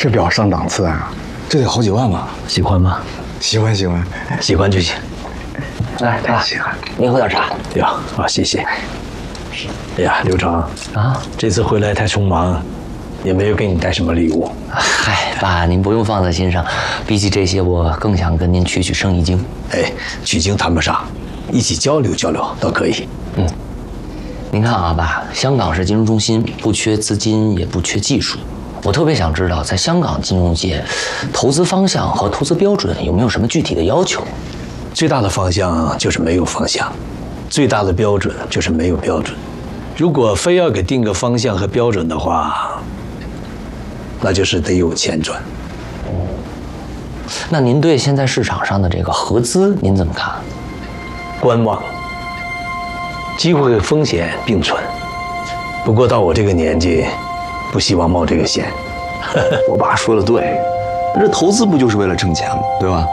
这表上档次啊，这得好几万吧？ 喜欢吗？ 喜欢喜欢， 喜欢就行。来， 太喜欢。 您喝点茶。 呀，啊，谢谢。哎呀，刘成啊， 这次回来太匆忙，也没有给你带什么礼物。 嗨，爸，您不用放在心上。比起这些，我更想跟您取生意经。 哎，取经谈不上，一起交流交流倒可以。 您看啊，爸，香港是金融中心，不缺资金，也不缺技术。我特别想知道，在香港金融界，投资方向和投资标准有没有什么具体的要求？ 最大的方向就是没有方向，最大的标准就是没有标准。如果非要给定个方向和标准的话，那就是得有钱赚。 那您对现在市场上的这个合资，您怎么看？ 观望，机会和风险并存。不过到我这个年纪，不希望冒这个险。 我爸说的对，这投资不就是为了挣钱吗？对吧？